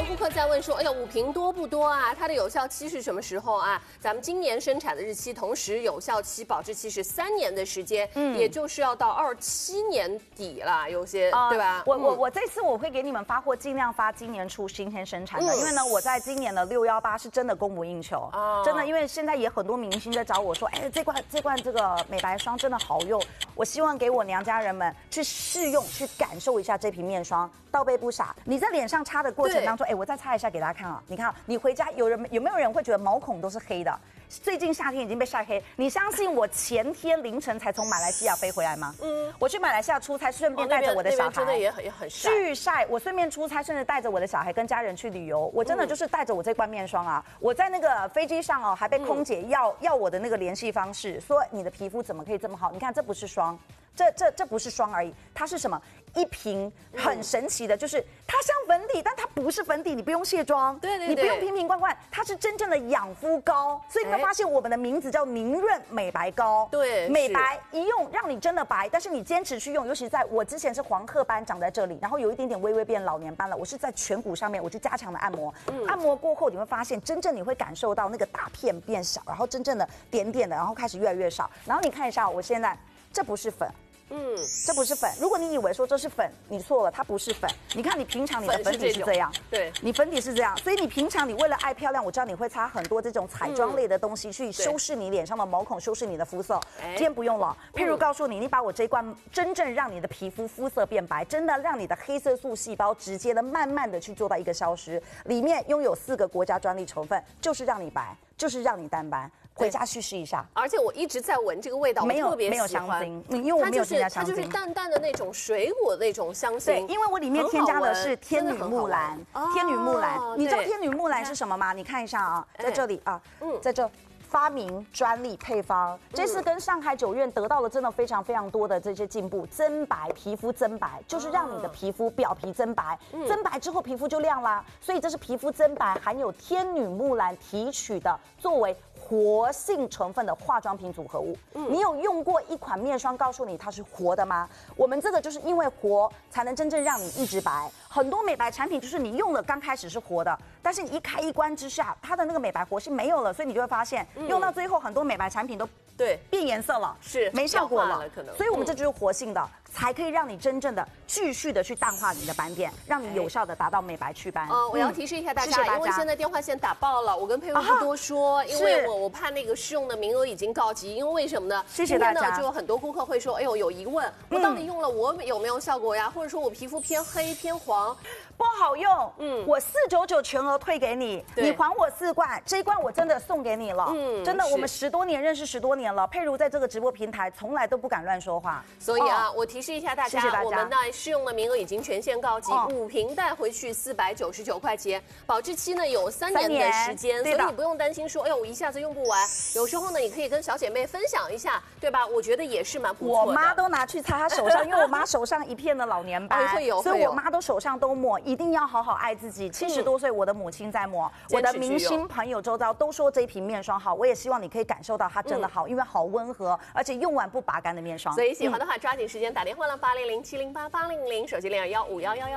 顾客在问说，哎呀，5瓶多不多啊？它的有效期是什么时候啊？咱们今年生产的日期，同时有效期保质期是3年的时间，也就是要到27年底了，有些对吧？ 我这次我会给你们发货，尽量发今年初新鲜生产的，因为呢，我在今年的618是真的供不应求，真的，因为现在也很多明星在找我说，哎，这罐这个美白霜真的好用，我希望给我娘家人们去试用，去感受一下这瓶面霜，倒背不傻，你在脸上擦的过程当中，哎，我再擦一下给大家看啊，你看，你回家有没有人会觉得毛孔都是黑的？最近夏天已经被晒黑，你相信我前天凌晨才从马来西亚飞回来吗？我去马来西亚出差，顺便带着我的小孩， 真的也很晒。 去晒，我顺便出差，甚至带着我的小孩跟家人去旅游，我真的就是带着我这罐面霜啊，我在那个飞机上哦，还被空姐要我的那个联系方式，说你的皮肤怎么可以这么好？你看这不是霜。这不是霜而已，它是什么？一瓶很神奇的，就是它像粉底，但它不是粉底，你不用卸妆， 对， 你不用瓶瓶罐罐，它是真正的养肤膏。所以你会发现我们的名字叫凝润美白膏， 对， 美白一用让你真的白，但是你坚持去用，尤其在我之前是黄褐斑长在这里，然后有一点点微微变老年斑了，我是在颧骨上面我去加强的按摩，按摩过后你会发现真正你会感受到那个大片变小，然后真正的点点的，然后开始越来越少，然后你看一下我现在这不是粉。这不是粉。如果你以为说这是粉，你错了，它不是粉。你看你平常你的粉底是这样， 对， 你粉底是这样，所以你平常你为了爱漂亮，我知道你会擦很多这种彩妆类的东西去修饰你脸上的毛孔，修饰你的肤色。今天不用了，譬如告诉你，你把我这一罐真正让你的皮肤肤色变白，真的让你的黑色素细胞直接的慢慢的去做到一个消失，里面拥有4个国家专利成分，就是让你白，就是让你淡斑。回家去试一下， 而且我一直在闻这个味道，我特别喜欢。 没有香精，因为我没有添加香精， 它就是淡淡的那种水果的那种香精。 对，因为我里面添加的是天女木兰，天女木兰，你知道天女木兰是什么吗？你看一下啊，在这里啊，在这。发明专利配方，这次跟上海9院得到了真的非常非常多的这些进步。增白皮肤增白，就是让你的皮肤表皮增白，增白之后皮肤就亮啦。所以这是皮肤增白含有天女木兰提取的，作为活性成分的化妆品组合物。你有用过一款面霜，告诉你它是活的吗？我们这个就是因为活，才能真正让你一直白。很多美白产品就是你用了刚开始是活的，但是你一开一关之下，它的那个美白活性没有了，所以你就会发现。用到最后，很多美白产品都变颜色了， 是没效果了， 可能。 所以我们这就是活性的，才可以让你真正的继续的去淡化你的斑点，让你有效的达到美白祛斑。 我要提示一下大家，因为现在电话线打爆了，我跟佩蓉不多说，因为我怕那个试用的名额已经告急，因为为什么呢？ 谢谢大家。 今天呢，就有很多顾客会说，哎呦，有疑问，我到底用了我有没有效果呀？或者说我皮肤偏黑偏黄， 不好用，我499全额退给你，你还我4罐，这一罐我真的送给你了，真的，我们10多年认识10多年了，佩如在这个直播平台从来都不敢乱说话， 所以啊，我提示一下大家，我们的试用的名额已经全线告急，5瓶带回去499块钱，保质期呢有3年的时间，所以你不用担心说，哎呦，我一下子用不完。有时候呢，你可以跟小姐妹分享一下，对吧？我觉得也是蛮不错的。 我妈都拿去擦她手上，因为我妈手上一片的老年斑，所以我妈都手上都抹，一定要好好爱自己。70多岁，我的母亲在抹，我的明星朋友周遭都说这一瓶面霜好，我也希望你可以感受到它真的好，因为好温和，而且用完不拔干的面霜。 所以喜欢的话，抓紧时间打电话了，800-708-800，手机02151111。